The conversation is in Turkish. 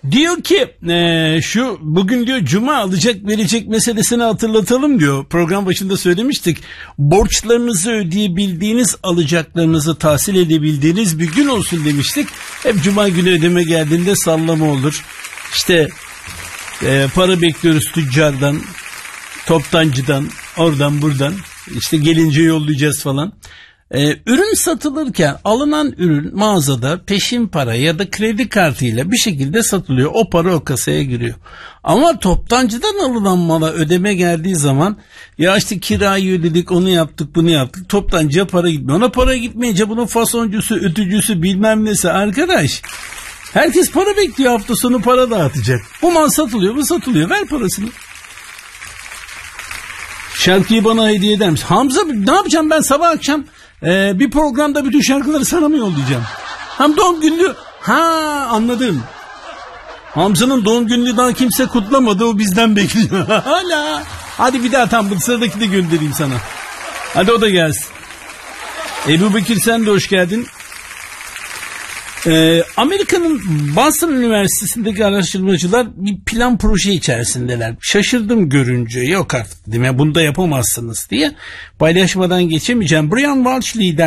Diyor ki şu bugün diyor cuma alacak verecek meselesini hatırlatalım diyor. Program başında söylemiştik. Borçlarınızı ödeyebildiğiniz, alacaklarınızı tahsil edebildiğiniz bir gün olsun demiştik. Hep cuma günü ödeme geldiğinde sallama olur. İşte para bekliyoruz tüccardan, toptancıdan, oradan buradan. İşte gelince yollayacağız falan. Ürün satılırken alınan ürün mağazada peşin para ya da kredi kartıyla bir şekilde satılıyor. O para o kasaya giriyor. Ama toptancıdan alınan mala ödeme geldiği zaman ya işte kirayı ödedik, onu yaptık, bunu yaptık. Toptancıya para gitmiyor. Ona para gitmeyince bunun fasoncusu, ötücüsü bilmem nesi arkadaş. Herkes para bekliyor, hafta sonu para dağıtacak. Bu mal satılıyor, bu satılıyor. Ver parasını. Şarkıyı bana hediye eder misin? Hamza ne yapacağım ben sabah akşam? Bir programda bütün şarkıları sana mı yollayacağım? Hem doğum günü... anladım. Hamza'nın doğum gününü daha kimse kutlamadı, o bizden bekliyor. Hala. Hadi bir daha tam bu sıradaki de göndereyim sana. Hadi o da gelsin. Ebu Bekir sen de hoş geldin. Amerika'nın Boston Üniversitesi'ndeki araştırmacılar bir plan proje içerisindeler. Şaşırdım görünce, yok artık dedim ya, bunu da yapamazsınız diye paylaşmadan geçemeyeceğim. Brian Walsh lider